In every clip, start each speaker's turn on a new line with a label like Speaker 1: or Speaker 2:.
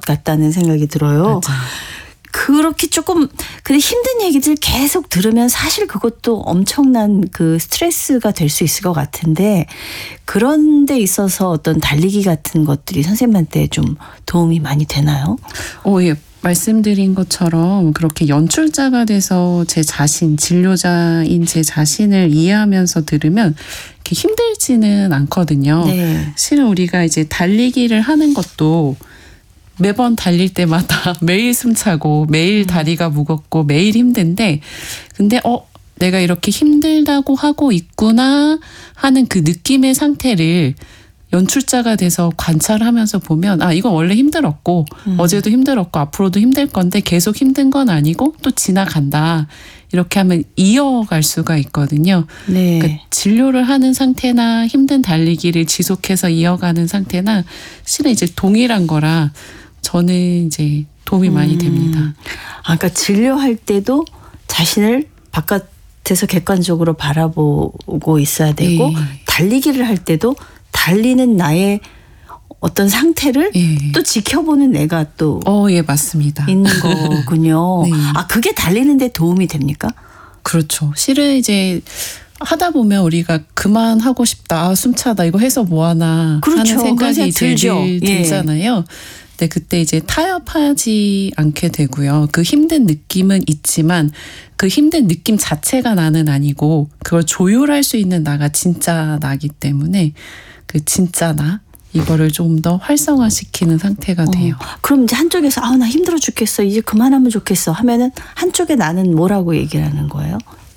Speaker 1: 것 같다는 생각이 들어요.
Speaker 2: 맞아요.
Speaker 1: 그렇게 조금 근데 힘든 얘기들 계속 들으면 사실 그것도 엄청난 그 스트레스가 될 수 있을 것 같은데 그런 데 있어서 어떤 달리기 같은 것들이 선생님한테 좀 도움이 많이 되나요?
Speaker 2: 예. 말씀드린 것처럼 그렇게 연출자가 돼서 제 자신, 진료자인 제 자신을 이해하면서 들으면 이렇게 힘들지는 않거든요.
Speaker 1: 네.
Speaker 2: 실은 우리가 이제 달리기를 하는 것도 매번 달릴 때마다 매일 숨차고 매일 다리가 무겁고 매일 힘든데 근데 내가 이렇게 힘들다고 하고 있구나 하는 그 느낌의 상태를 연출자가 돼서 관찰하면서 보면 이건 원래 힘들었고 어제도 힘들었고 앞으로도 힘들 건데 계속 힘든 건 아니고 또 지나간다. 이렇게 하면 이어갈 수가 있거든요.
Speaker 1: 네.
Speaker 2: 그러니까 진료를 하는 상태나 힘든 달리기를 지속해서 이어가는 상태나 실은 이제 동일한 거라 저는 이제 도움이 많이 됩니다.
Speaker 1: 그러니까 진료할 때도 자신을 바깥에서 객관적으로 바라보고 있어야 되고
Speaker 2: 네.
Speaker 1: 달리기를 할 때도 달리는 나의 어떤 상태를 또 지켜보는 내가 또
Speaker 2: 예, 맞습니다.
Speaker 1: 있는 거군요.
Speaker 2: 네.
Speaker 1: 그게 달리는 데 도움이 됩니까?
Speaker 2: 그렇죠. 실은 이제 하다 보면 우리가 그만하고 싶다. 숨차다. 이거 해서 뭐하나
Speaker 1: 그렇죠.
Speaker 2: 하는 생각이
Speaker 1: 들죠.
Speaker 2: 들잖아요. 근데 그때 이제 타협하지 않게 되고요. 그 힘든 느낌은 있지만 그 힘든 느낌 자체가 나는 아니고 그걸 조율할 수 있는 나가 진짜 나기 때문에 그 진짜 나 이거를 좀 더 활성화시키는 상태가 돼요.
Speaker 1: 그럼 이제 한쪽에서 나 힘들어 죽겠어. 이제 그만하면 좋겠어 하면은 한쪽에 나는 뭐라고 얘기를 하는 거예요?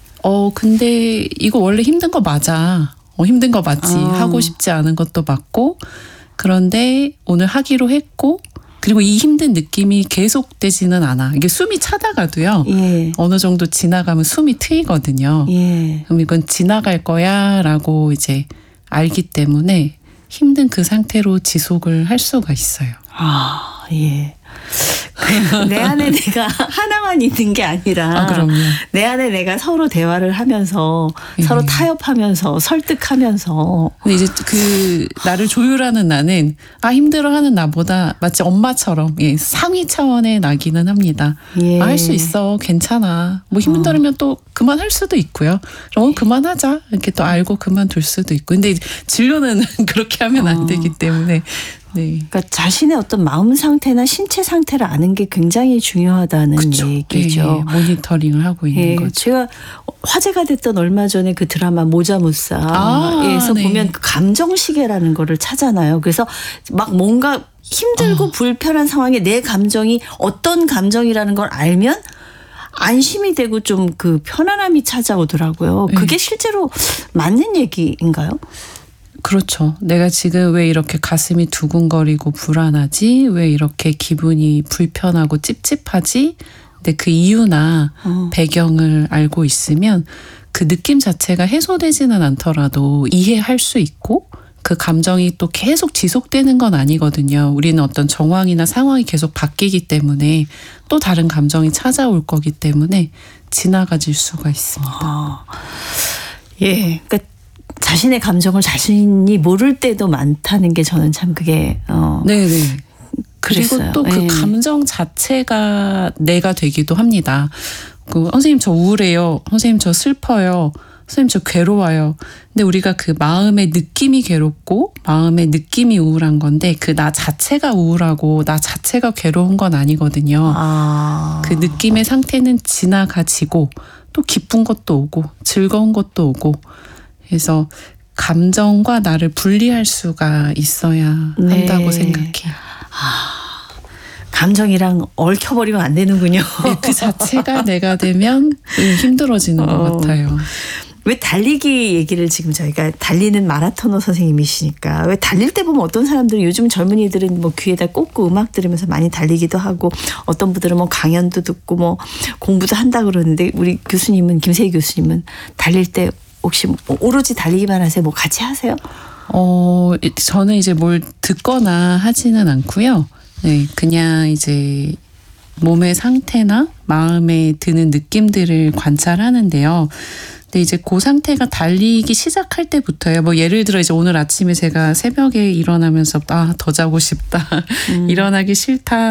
Speaker 2: 근데 이거 원래 힘든 거 맞아. 힘든 거 맞지. 하고 싶지 않은 것도 맞고 그런데 오늘 하기로 했고 그리고 이 힘든 느낌이 계속되지는 않아. 이게 숨이 차다가도요.
Speaker 1: 예.
Speaker 2: 어느 정도 지나가면 숨이 트이거든요.
Speaker 1: 예.
Speaker 2: 그럼 이건 지나갈 거야 라고 이제 알기 때문에 힘든 그 상태로 지속을 할 수가 있어요.
Speaker 1: 예. 내 안에 내가 하나만 있는 게 아니라
Speaker 2: 그럼요.
Speaker 1: 내 안에 내가 서로 대화를 하면서 서로 타협하면서 설득하면서
Speaker 2: 근데 이제 그 나를 조율하는 나는 힘들어하는 나보다 마치 엄마처럼 상위 차원의 나기는 합니다.
Speaker 1: 예.
Speaker 2: 할 수 있어. 괜찮아. 뭐 힘들면 또 그만할 수도 있고요. 그럼 그만하자. 이렇게 또 알고 그만둘 수도 있고. 근데 진료는 그렇게 하면 안 되기 때문에 네.
Speaker 1: 그러니까 자신의 어떤 마음 상태나 신체 상태를 아는 게 굉장히 중요하다는 얘기죠.
Speaker 2: 모니터링을 하고 있는 거죠.
Speaker 1: 제가 화제가 됐던 얼마 전에 그 드라마 모자무사에서 보면 그 감정시계라는 거를 찾아놔요. 그래서 막 뭔가 힘들고 불편한 상황에 내 감정이 어떤 감정이라는 걸 알면 안심이 되고 좀 그 편안함이 찾아오더라고요. 그게 실제로 맞는 얘기인가요?
Speaker 2: 그렇죠. 내가 지금 왜 이렇게 가슴이 두근거리고 불안하지? 왜 이렇게 기분이 불편하고 찝찝하지? 근데 그 이유나 배경을 알고 있으면 그 느낌 자체가 해소되지는 않더라도 이해할 수 있고 그 감정이 또 계속 지속되는 건 아니거든요. 우리는 어떤 정황이나 상황이 계속 바뀌기 때문에 또 다른 감정이 찾아올 거기 때문에 지나가질 수가 있습니다.
Speaker 1: 예. 그러니까 자신의 감정을 자신이 모를 때도 많다는 게 저는 참 그게
Speaker 2: 네네. 그리고
Speaker 1: 그랬어요.
Speaker 2: 또 그 감정 자체가 내가 되기도 합니다. 선생님 저 우울해요. 선생님 저 슬퍼요. 선생님 저 괴로워요. 근데 우리가 그 마음의 느낌이 괴롭고 마음의 느낌이 우울한 건데 그 나 자체가 우울하고 나 자체가 괴로운 건 아니거든요. 그 느낌의 상태는 지나가지고 또 기쁜 것도 오고 즐거운 것도 오고 그래서 감정과 나를 분리할 수가 있어야 한다고 생각해요.
Speaker 1: 감정이랑 얽혀버리면 안 되는군요.
Speaker 2: 그 자체가 내가 되면 힘들어지는 것 같아요.
Speaker 1: 왜 달리기 얘기를 지금 저희가 달리는 마라토너 선생님이시니까 왜 달릴 때 보면 어떤 사람들은 요즘 젊은이들은 뭐 귀에다 꽂고 음악 들으면서 많이 달리기도 하고 어떤 분들은 뭐 강연도 듣고 뭐 공부도 한다 그러는데 우리 교수님은 김세희 교수님은 달릴 때 혹시 뭐 오로지 달리기만 하세요? 뭐 같이 하세요?
Speaker 2: 저는 이제 뭘 듣거나 하지는 않고요. 네, 그냥 이제 몸의 상태나 마음에 드는 느낌들을 관찰하는데요. 근데 이제 그 상태가 달리기 시작할 때부터요. 뭐 예를 들어 이제 오늘 아침에 제가 새벽에 일어나면서 더 자고 싶다. 일어나기 싫다.